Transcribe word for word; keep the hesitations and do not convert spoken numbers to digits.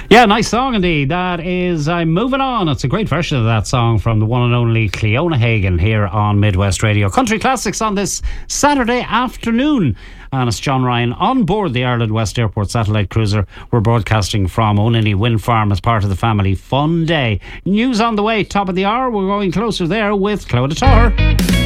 Yeah, nice song indeed. That is I'm Moving On. It's a great version of that song from the one and only Cleona Hagan here on Midwest Radio. Country Classics on this Saturday afternoon. And it's John Ryan on board the Ireland West Airport satellite cruiser. We're broadcasting from Onany Wind Farm as part of the Family Fun Day. News on the way, top of the hour. We're going closer there with Clodagh Toher.